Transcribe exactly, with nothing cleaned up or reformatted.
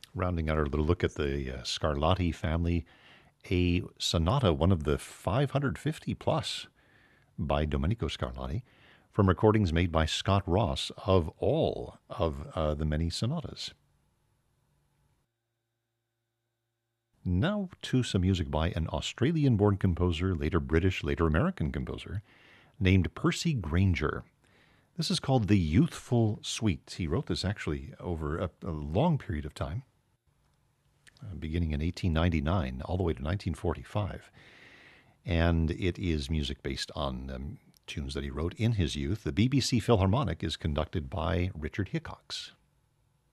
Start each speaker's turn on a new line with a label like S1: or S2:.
S1: Rounding out our little look at the uh, Scarlatti family, a sonata, one of the five hundred fifty plus by Domenico Scarlatti, from recordings made by Scott Ross of all of uh, the many sonatas. Now to some music by an Australian-born composer, later British, later American composer, named Percy Grainger. This is called The Youthful Suite. He wrote this actually over a, a long period of time, uh, beginning in eighteen ninety-nine all the way to nineteen forty-five. And it is music based on um, tunes that he wrote in his youth. The B B C Philharmonic is conducted by Richard Hickox.